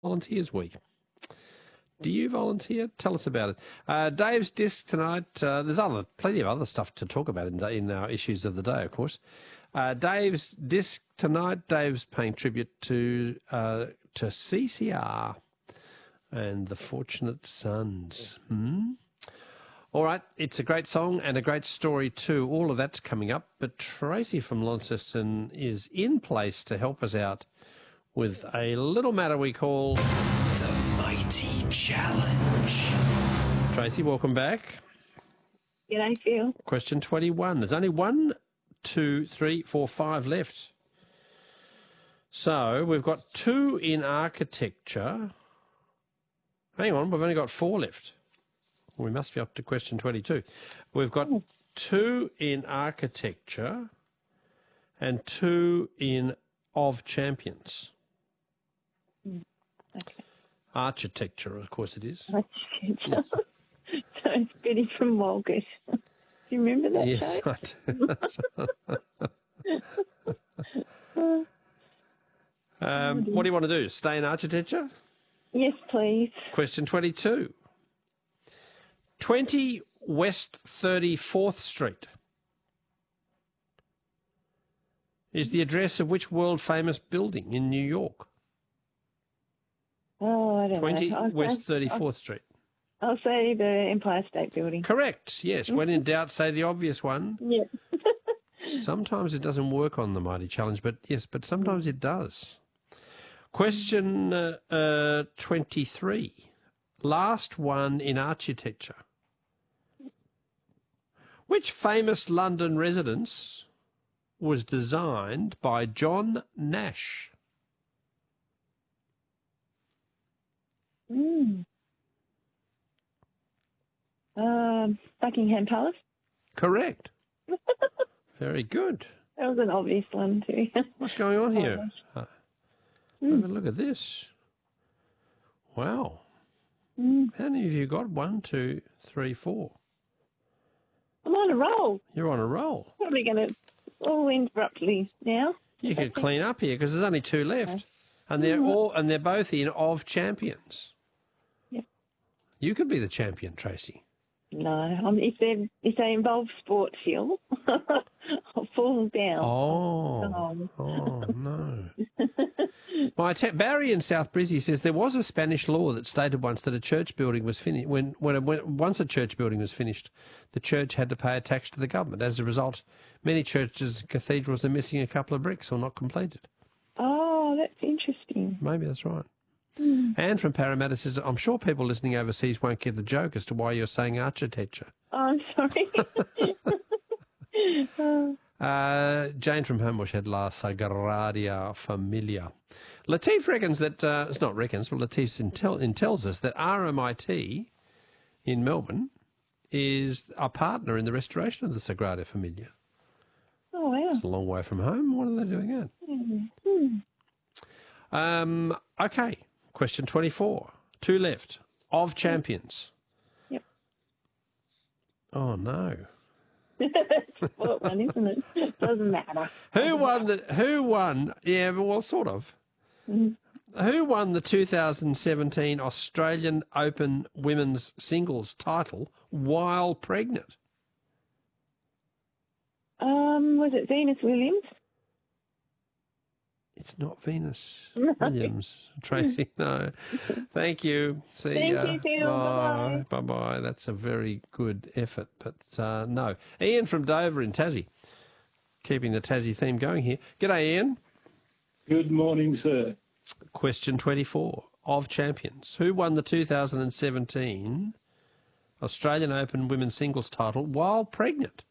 Volunteers Week. Do you volunteer? Tell us about it. Dave's disc tonight. There's plenty of other stuff to talk about in our issues of the day, of course. Dave's disc tonight. Dave's paying tribute to CCR and the Fortunate Sons. All right, it's a great song and a great story too. All of that's coming up. But Tracy from Launceston is in place to help us out with a little matter we call The Mighty Challenge. Tracy, welcome back. G'day, Phil. Question 21. There's only 1, 2, 3, 4, 5 left. So we've got 2 in architecture. Hang on, we've only got 4 left. We must be up to question 22. We've got 2 in architecture and 2 in of champions. Okay. Architecture, of course it is. Architecture. So it's Betty from Walgett. Do you remember that Yes, show? I do. That's right. What do you want to do? Stay in architecture? Yes, please. Question 22. 20 West 34th Street is the address of which world-famous building in New York? Oh, I don't 20 know. West 34th Street. I'll say the Empire State Building. Correct, yes. When in doubt, say the obvious one. Yeah. Sometimes it doesn't work on the Mighty Challenge, but sometimes it does. Question 23. Last one in architecture. Which famous London residence was designed by John Nash? Buckingham Palace. Correct. Very good. That was an obvious one too. What's going on here? Look at this. Wow. How many of you got? 1, 2, 3, 4. I'm on a roll. You're on a roll. Probably going to all end abruptly now. You could clean up here because there's only 2 left, and they're both in of champions. Yep. You could be the champion, Tracy. No, if they involve sport, Phil, I'll fall down. Oh no. Barry in South Brizzy says there was a Spanish law that stated once that a church building was finished. Once a church building was finished, the church had to pay a tax to the government. As a result, many churches and cathedrals are missing a couple of bricks or not completed. Oh, that's interesting. Maybe that's right. Anne from Parramatta says, I'm sure people listening overseas won't get the joke as to why you're saying architecture. Oh, I'm sorry. Jane from Homebush had La Sagradia Familia. Latif reckons that, it's not reckons, but Latif tells us that RMIT in Melbourne is a partner in the restoration of the Sagrada Familia. Oh, wow. It's a long way from home. What are they doing that? Okay, question 24. 2 left. Of champions. Yep. Oh, no. That's sport one, isn't it? Doesn't matter. Who won? Yeah, well, sort of. Who won the 2017 Australian Open Women's Singles title while pregnant? Was it Venus Williams? It's not Venus Williams, Tracy. No. Thank you. See ya. Thank you, Phil. Bye. Bye-bye. Bye-bye. That's a very good effort, but no. Ian from Dover in Tassie. Keeping the Tassie theme going here. G'day, Ian. Good morning, sir. Question 24. Of champions. Who won the 2017 Australian Open Women's Singles title while pregnant?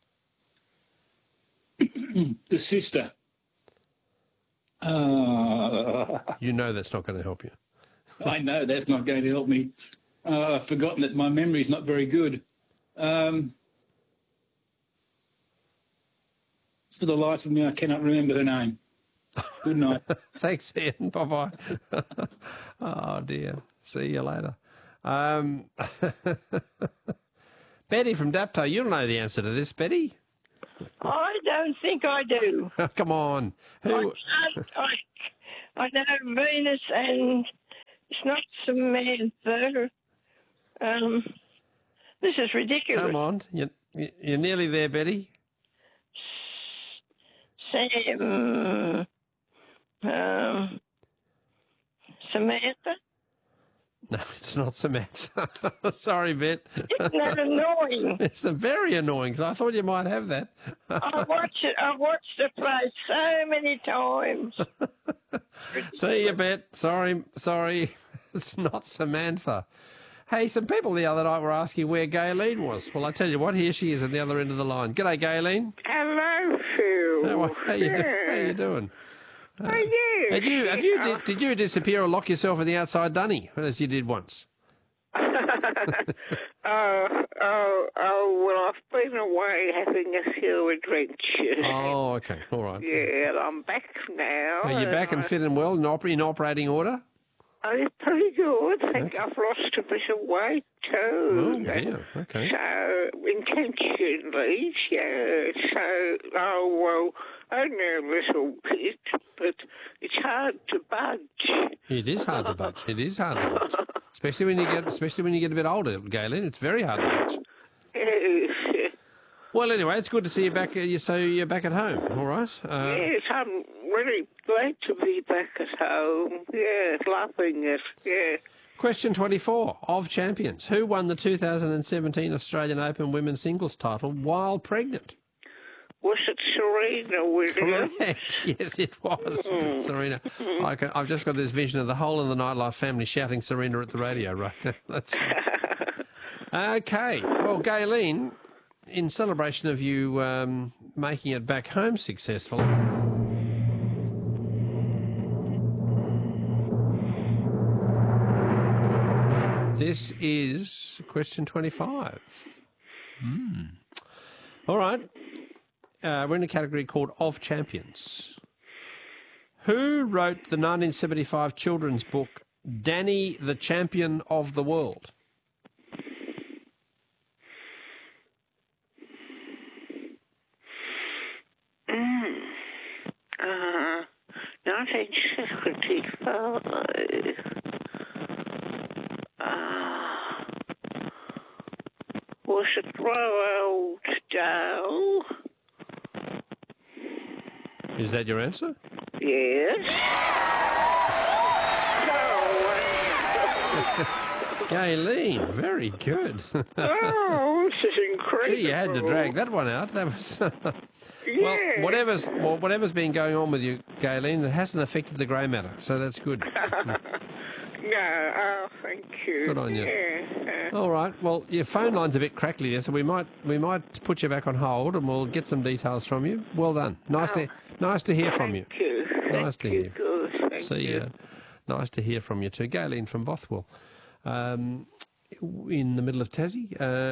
The sister. You know that's not going to help you. I know that's not going to help me. I've forgotten that my memory's not very good. For the life of me, I cannot remember her name. Good night. Thanks, Ian. Bye-bye. Oh, dear. See you later. Betty from Dapto, you'll know the answer to this, Betty. I don't think I do. Come on. I know Venus and It's not Samantha. This is ridiculous. Come on. You're nearly there, Betty. Sam. Samantha? No, it's not Samantha. Sorry, Bet. Isn't that annoying? It's very annoying because I thought you might have that. I've watched the play so many times. See you, Bet. Sorry. It's not Samantha. Hey, some people the other night were asking where Gayleen was. Well, I tell you what, here she is at the other end of the line. G'day, Gayleen. Hello, Phil. How you doing? I do. Did you disappear or lock yourself in the outside dunny, as you did once? Well, I've been away having a few adventures. Oh, okay. All right. Yeah, I'm back now. Are you back and fit and well in operating order? I'm pretty good. I think I've lost a bit of weight too. Oh, dear. Okay. So, intentionally, yeah. So, only a little bit, but it's hard to budge. It is hard to budge. Especially when you get a bit older, Gayleen. It's very hard to budge. Yes. Well, anyway, it's good to see you back. So you're back at home, all right? Yes, I'm really glad to be back at home. Yes, loving it. Yes. Question 24 of Champions. Who won the 2017 Australian Open women's singles title while pregnant? Was it Serena Williams? Correct. Yes, it was. Serena. I've just got this vision of the whole of the Nightlife family shouting Serena at the radio right now. That's okay. Well, Gayleen, in celebration of you making it back home successfully, this is question 25. All right. We're in a category called Of Champions. Who wrote the 1975 children's book Danny, the Champion of the World? Uh, 1975. Was it Roald Dahl? Is that your answer? Yes. Gayleen, very good. Oh, this is incredible. Gee, you had to drag that one out. That was Yeah. whatever's been going on with you, Gayleen, it hasn't affected the grey matter, so that's good. No, thank you. Good on you. Yeah. All right. Well, your phone line's a bit crackly there, so we might put you back on hold, and we'll get some details from you. Well done. Nice to hear from you. Thank you. Nice to hear. Good. Thank See you. you. Nice to hear from you too, Gayleen from Bothwell. In the middle of Tassie.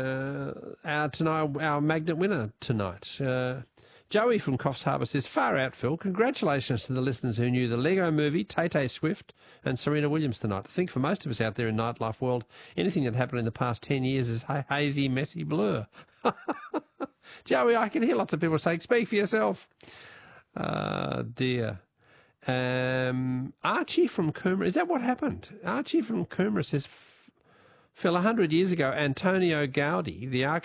Our magnet winner tonight. Joey from Coffs Harbour says, far out, Phil. Congratulations to the listeners who knew the Lego movie, Tay-Tay Swift and Serena Williams tonight. I think for most of us out there in nightlife world, anything that happened in the past 10 years is a hazy, messy blur. Joey, I can hear lots of people saying, speak for yourself. Dear. Archie from Coomera, is that what happened? Archie from Coomera says, Phil, 100 years ago, Antonio Gaudi, the architect